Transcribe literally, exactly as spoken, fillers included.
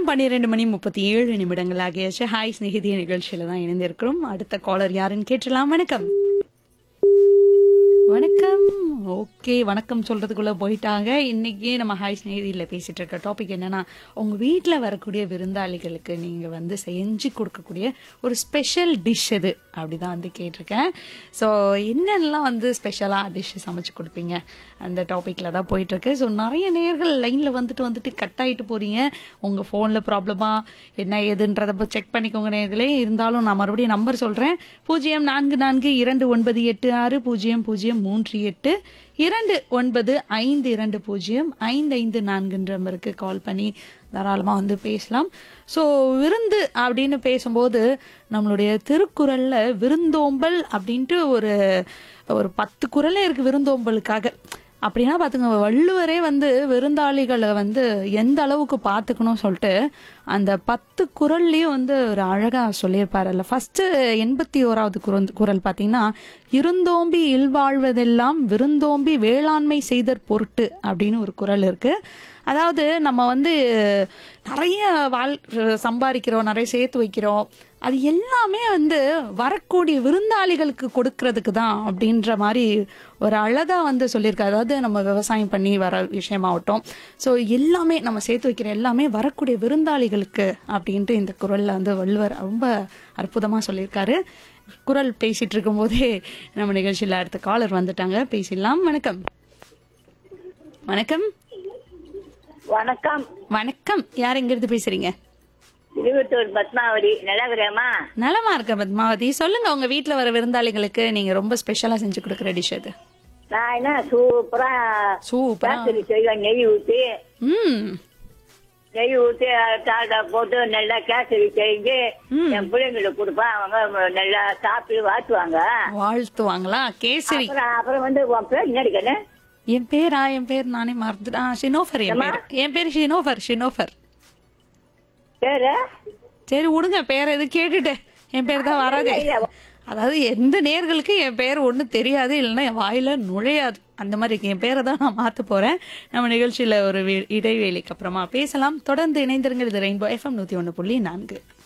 பன்னிரண்டு மணி முப்பத்தி ஏழு நிமிடங்கள் ஆகியாச்சு. ஹாய் ஸ்நேகிதி நிகழ்ச்சியில தான் இணைந்திருக்கிறோம். அடுத்த காலர் யாருன்னு கேட்டலாம். வணக்கம். வணக்கம். ஓகே, வணக்கம் சொல்றதுக்குள்ள போயிட்டாங்க. இன்னைக்கு நம்ம ஹாய் ஸ்நேகிதியில பேசிட்டு இருக்க டாபிக் என்னன்னா, உங்க வீட்டுல வரக்கூடிய விருந்தாளிகளுக்கு நீங்க வந்து செஞ்சு கொடுக்கக்கூடிய ஒரு ஸ்பெஷல் டிஷ் எது அப்படிதான் வந்து கேட்டிருக்கேன். ஸோ என்னென்னலாம் வந்து ஸ்பெஷலா டிஷ் சமைச்சு கொடுப்பீங்க அந்த டாபிக்ல தான் போயிட்டு இருக்கு. ஸோ நிறைய நேர்கள் லைன்ல வந்துட்டு வந்துட்டு கட் ஆயிட்டு போறீங்க. உங்க போன்ல ப்ராப்ளமா என்ன ஏதுன்றத செக் பண்ணிக்கோங்க நேர்களே. இருந்தாலும் நான் மறுபடியும் நம்பர் சொல்றேன். பூஜ்ஜியம் நான்கு நான்கு இரண்டு ஒன்பது எட்டு ஆறு பூஜ்ஜியம் பூஜ்ஜியம் மூன்று எட்டு இரண்டு ஒன்பது ஐந்து இரண்டு பூஜ்ஜியம் ஐந்து ஐந்து நான்குன்ற நம்பருக்கு கால் பண்ணி தாராளமாக வந்து பேசலாம். ஸோ விருந்து அப்படின்னு பேசும்போது நம்மளுடைய திருக்குறள்ல விருந்தோம்பல் அப்படின்ட்டு ஒரு ஒரு பத்து குறளே இருக்கு விருந்தோம்பலுக்காக. அப்படின்னா பாத்துங்க, வள்ளுவரே வந்து விருந்தாளிகளை வந்து எந்த அளவுக்கு பார்த்துக்கணும் சொல்லிட்டு அந்த பத்து குறள்லயும் வந்து ஒரு அழகா சொல்லியிருப்பாருல்ல. ஃபர்ஸ்ட் எண்பத்தி ஓராவது குரல் குறள் பாத்தீங்கன்னா, இருந்தோம்பி இல்வாழ்வதெல்லாம் விருந்தோம்பி வேளாண்மை செய்தற் பொருட்டு அப்படின்னு ஒரு குறள் இருக்கு. அதாவது நம்ம வந்து நிறைய வாழ் சம்பாதிக்கிறோம், நிறைய சேர்த்து வைக்கிறோம், அது எல்லாமே வந்து வரக்கூடிய விருந்தாளிகளுக்கு கொடுக்கறதுக்கு தான் அப்படின்ற மாதிரி ஒரு அழகா வந்து சொல்லியிருக்காரு. அதாவது நம்ம விவசாயம் பண்ணி வர விஷயமாகட்டும், ஸோ எல்லாமே நம்ம சேர்த்து வைக்கிற எல்லாமே வரக்கூடிய விருந்தாளிகளுக்கு அப்படின்ட்டு இந்த குறள்ல வந்து வள்ளுவர் ரொம்ப அற்புதமா சொல்லியிருக்காரு. குறள் பேசிட்டு இருக்கும் போதே நம்ம நிகழ்ச்சியில் அடுத்த காலர் வந்துட்டாங்க, பேசிடலாம். வணக்கம். வணக்கம். வணக்கம். வணக்கம். யார் எங்க இருந்து பேசுறீங்க? இருபத்தோரு பத்மாவதி. நல்லாக்குறேம்மா? நலமா இருக்க பத்மாவதி. சொல்லுங்க, உங்க வீட்டுல வர விருந்தாளிகளுக்கு நீங்க ரொம்ப ஸ்பெஷலா செஞ்சு கொடுக்குற டிஷ் அது? நான் என்ன சூப்பரா சூப்பரா கேசரி செய்வேன். நெய் ஊத்தி ம் நெய் ஊத்தி டால்டா போட்டு நல்லா கேசரி செஞ்சு என் பிள்ளைங்களுக்கு கொடுப்பேன். அவங்க நல்லா சாப்பிட்டு வாழ்த்துவாங்க. வாழ்த்துவாங்களா? கேசரி. அப்புறம் அப்புறம் வந்து உன் பேர் என்ன இருக்கேன்னு? என் பேரா? என் பேர் நானே மறந்துட்டேன். ஷினோஃபர். என் பேர் என் பேர் ஷினோஃபர். ஷினோஃபர். பேரு? சரி விடுங்க, பேர் எது கேட்டுட்டு என் பேர் தான் வராது. அதாவது எந்த நேர்களுக்கு என் பேர் ஒண்ணு தெரியாது, இல்லைன்னா என் வாயில நுழையாது. அந்த மாதிரி இருக்கு. என் பேரை தான் நான் மாத்த போறேன். நம்ம நிகழ்ச்சியில ஒரு இடைவேளைக்கு அப்புறமா பேசலாம். தொடர்ந்து இணைந்திருங்கள். இது ரெயின்போ எஃப்எம் நூத்தி ஒண்ணு புள்ளி நான்கு.